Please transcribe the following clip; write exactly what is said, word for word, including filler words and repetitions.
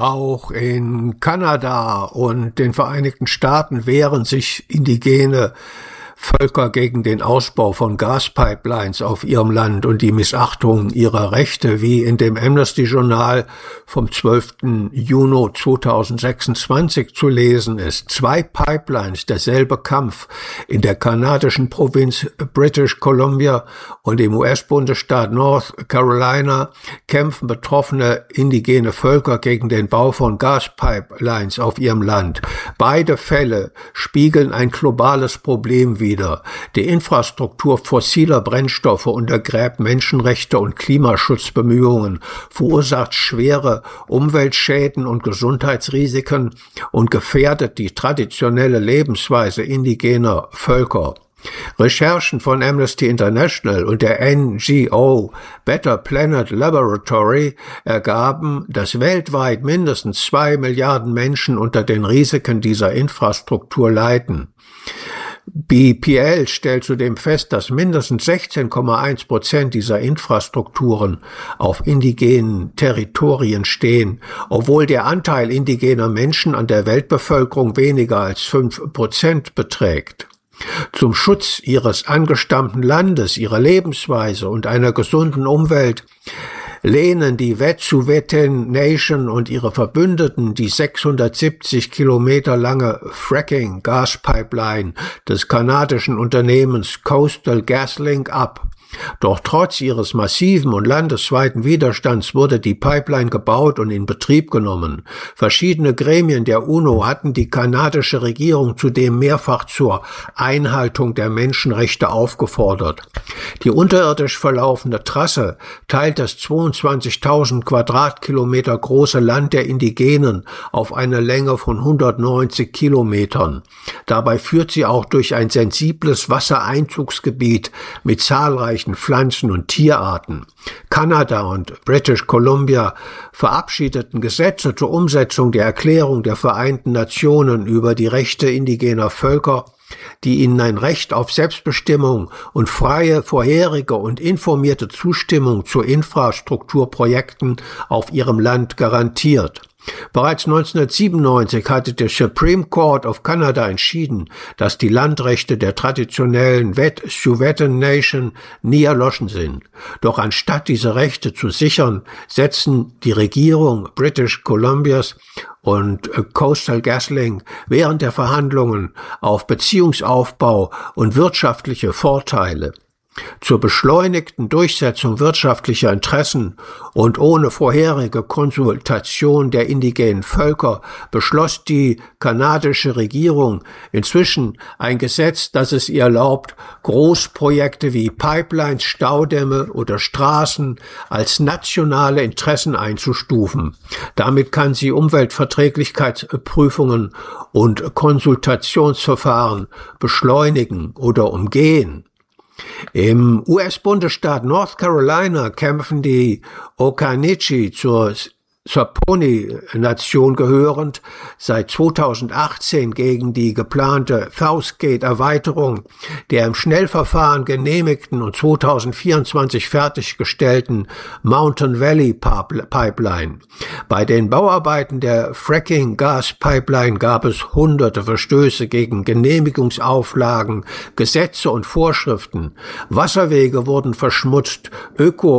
Auch in Kanada und den Vereinigten Staaten wehren sich indigene Völker gegen den Ausbau von Gaspipelines auf ihrem Land und die Missachtung ihrer Rechte, wie in dem Amnesty-Journal vom zwölften Juni zweitausendsechsundzwanzig zu lesen ist. Zwei Pipelines, derselbe Kampf in der kanadischen Provinz British Columbia und im U S-Bundesstaat North Carolina kämpfen betroffene indigene Völker gegen den Bau von Gaspipelines auf ihrem Land. Beide Fälle spiegeln ein globales Problem wider. Die Infrastruktur fossiler Brennstoffe untergräbt Menschenrechte und Klimaschutzbemühungen, verursacht schwere Umweltschäden und Gesundheitsrisiken und gefährdet die traditionelle Lebensweise indigener Völker. Recherchen von Amnesty International und der N G O Better Planet Laboratory ergaben, dass weltweit mindestens zwei Milliarden Menschen unter den Risiken dieser Infrastruktur leiden. B P L stellt zudem fest, dass mindestens sechzehn Komma eins Prozent dieser Infrastrukturen auf indigenen Territorien stehen, obwohl der Anteil indigener Menschen an der Weltbevölkerung weniger als fünf Prozent beträgt. Zum Schutz ihres angestammten Landes, ihrer Lebensweise und einer gesunden Umwelt lehnen die Wet'suwet'en Nation und ihre Verbündeten die sechshundertsiebzig Kilometer lange Fracking-Gaspipeline des kanadischen Unternehmens Coastal GasLink ab. Doch trotz ihres massiven und landesweiten Widerstands wurde die Pipeline gebaut und in Betrieb genommen. Verschiedene Gremien der UNO hatten die kanadische Regierung zudem mehrfach zur Einhaltung der Menschenrechte aufgefordert. Die unterirdisch verlaufende Trasse teilt das zweiundzwanzigtausend Quadratkilometer große Land der Indigenen auf eine Länge von hundertneunzig Kilometern. Dabei führt sie auch durch ein sensibles Wassereinzugsgebiet mit zahlreichen Pflanzen- und Tierarten. Kanada und British Columbia verabschiedeten Gesetze zur Umsetzung der Erklärung der Vereinten Nationen über die Rechte indigener Völker, die ihnen ein Recht auf Selbstbestimmung und freie, vorherige und informierte Zustimmung zu Infrastrukturprojekten auf ihrem Land garantiert. Bereits neunzehnhundertsiebenundneunzig hatte der Supreme Court of Canada entschieden, dass die Landrechte der traditionellen Wet'suwet'en Nation nie erloschen sind. Doch anstatt diese Rechte zu sichern, setzen die Regierung British Columbias und Coastal GasLink während der Verhandlungen auf Beziehungsaufbau und wirtschaftliche Vorteile. Zur beschleunigten Durchsetzung wirtschaftlicher Interessen und ohne vorherige Konsultation der indigenen Völker beschloss die kanadische Regierung inzwischen ein Gesetz, das es ihr erlaubt, Großprojekte wie Pipelines, Staudämme oder Straßen als nationale Interessen einzustufen. Damit kann sie Umweltverträglichkeitsprüfungen und Konsultationsverfahren beschleunigen oder umgehen. Im U S-Bundesstaat North Carolina kämpfen die Occaneechi zur Saponi-Nation gehörend seit zweitausendachtzehn gegen die geplante Southgate-Erweiterung der im Schnellverfahren genehmigten und zweitausendvierundzwanzig fertiggestellten Mountain Valley Pipeline. Bei den Bauarbeiten der Fracking-Gas-Pipeline gab es hunderte Verstöße gegen Genehmigungsauflagen, Gesetze und Vorschriften. Wasserwege wurden verschmutzt, Öko-